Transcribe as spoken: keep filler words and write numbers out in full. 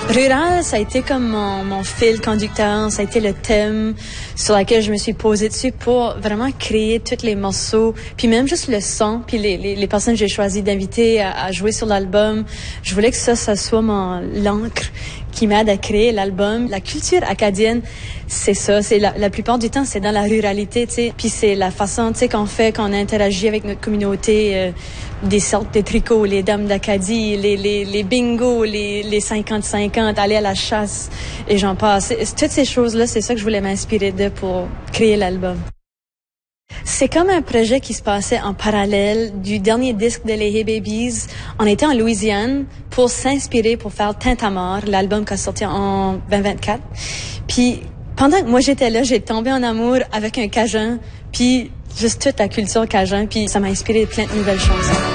Rural, ça a été comme mon, mon fil conducteur, ça a été le thème sur lequel je me suis posée dessus pour vraiment créer tous les morceaux, puis même juste le son, puis les, les, les personnes que j'ai choisi d'inviter à, à jouer sur l'album. Je voulais que ça, ça soit mon l'encre qui m'aide à créer l'album. La culture acadienne, c'est ça. C'est la, la plupart du temps, c'est dans la ruralité, tu sais. Puis c'est la façon, tu sais, qu'on fait, qu'on interagit avec notre communauté, euh, des sortes de tricots, les dames d'Acadie, les, les, les bingos, les, les cinquante cinquante, aller à la chasse, et j'en passe. Toutes ces choses-là, c'est ça que je voulais m'inspirer de pour créer l'album. C'est comme un projet qui se passait en parallèle du dernier disque de les Hey Babies. On était en Louisiane pour s'inspirer pour faire Tintamarre, l'album qui a sorti en vingt vingt-quatre. Puis pendant que moi j'étais là, j'ai tombé en amour avec un Cajun, puis juste toute la culture Cajun, puis ça m'a inspiré plein de nouvelles choses.